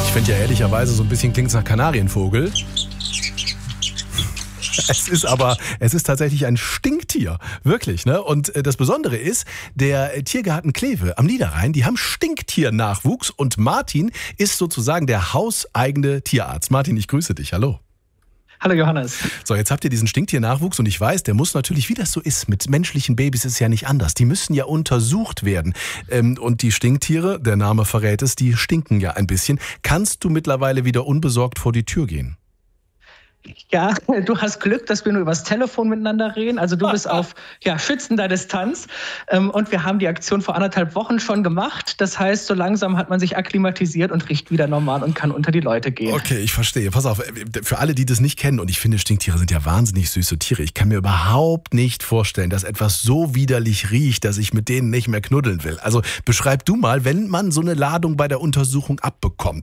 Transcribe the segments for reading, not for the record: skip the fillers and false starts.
Ich finde ja ehrlicherweise so ein bisschen klingt's nach Kanarienvogel. Es ist tatsächlich ein Stinktier, wirklich, ne? Und das Besondere ist, der Tiergarten Kleve am Niederrhein, die haben Stinktiernachwuchs und Martin ist sozusagen der hauseigene Tierarzt. Martin, ich grüße dich, hallo. Hallo Johannes. So, jetzt habt ihr diesen Stinktiernachwuchs und ich weiß, der muss natürlich, wie das so ist, mit menschlichen Babys ist es ja nicht anders. Die müssen ja untersucht werden. Und die Stinktiere, der Name verrät es, die stinken ja ein bisschen. Kannst du mittlerweile wieder unbesorgt vor die Tür gehen? Ja, du hast Glück, dass wir nur übers Telefon miteinander reden. Also du bist auf schützender Distanz. Und wir haben die Aktion vor 1,5 Wochen schon gemacht. Das heißt, so langsam hat man sich akklimatisiert und riecht wieder normal und kann unter die Leute gehen. Okay, ich verstehe. Pass auf, für alle, die das nicht kennen, und ich finde, Stinktiere sind ja wahnsinnig süße Tiere. Ich kann mir überhaupt nicht vorstellen, dass etwas so widerlich riecht, dass ich mit denen nicht mehr knuddeln will. Also beschreib du mal, wenn man so eine Ladung bei der Untersuchung abbekommt.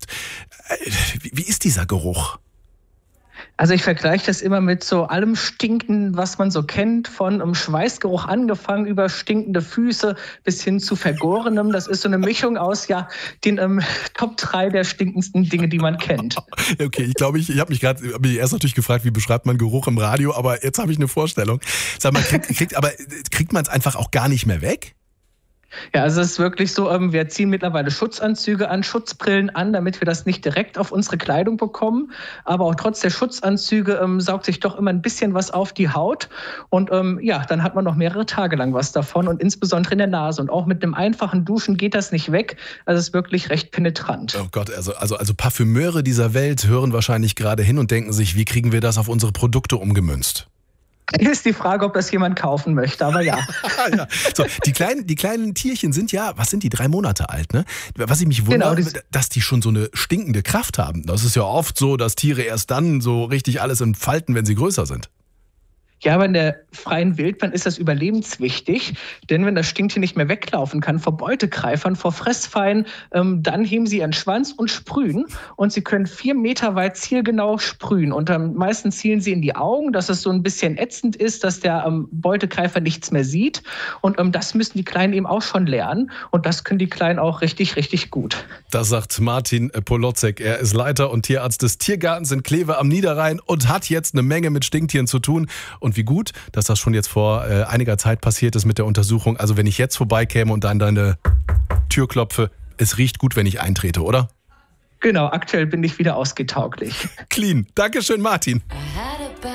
Wie ist dieser Geruch? Also ich vergleiche das immer mit so allem Stinken, was man so kennt, von Schweißgeruch angefangen über stinkende Füße bis hin zu Vergorenem. Das ist so eine Mischung aus den Top 3 der stinkendsten Dinge, die man kennt. Okay, ich glaube, ich habe mich erst natürlich gefragt, wie beschreibt man Geruch im Radio, aber jetzt habe ich eine Vorstellung. Sag mal, kriegt man es einfach auch gar nicht mehr weg? Ja, also es ist wirklich so, wir ziehen mittlerweile Schutzanzüge an, Schutzbrillen an, damit wir das nicht direkt auf unsere Kleidung bekommen. Aber auch trotz der Schutzanzüge saugt sich doch immer ein bisschen was auf die Haut. Und dann hat man noch mehrere Tage lang was davon und insbesondere in der Nase. Und auch mit einem einfachen Duschen geht das nicht weg. Also es ist wirklich recht penetrant. Oh Gott, also Parfümeure dieser Welt hören wahrscheinlich gerade hin und denken sich, wie kriegen wir das auf unsere Produkte umgemünzt? Ist die Frage, ob das jemand kaufen möchte, aber ja. Ja. So, die kleinen Tierchen sind 3 Monate alt, ne? Was ich mich wundere, dass die schon so eine stinkende Kraft haben. Das ist ja oft so, dass Tiere erst dann so richtig alles entfalten, wenn sie größer sind. Ja, aber in der freien Wildbahn ist das überlebenswichtig, denn wenn das Stinktier nicht mehr weglaufen kann vor Beutegreifern, vor Fressfeinden, dann heben sie ihren Schwanz und sprühen und sie können 4 Meter weit zielgenau sprühen und meistens zielen sie in die Augen, dass es so ein bisschen ätzend ist, dass der Beutegreifer nichts mehr sieht und das müssen die Kleinen eben auch schon lernen und das können die Kleinen auch richtig, richtig gut. Das sagt Martin Poloczek. Er ist Leiter und Tierarzt des Tiergartens in Kleve am Niederrhein und hat jetzt eine Menge mit Stinktieren zu tun. Und wie gut, dass das schon jetzt vor einiger Zeit passiert ist mit der Untersuchung. Also wenn ich jetzt vorbeikäme und an deine Tür klopfe, es riecht gut, wenn ich eintrete, oder? Genau, aktuell bin ich wieder ausgetauglich. Clean. Dankeschön, Martin. Aha.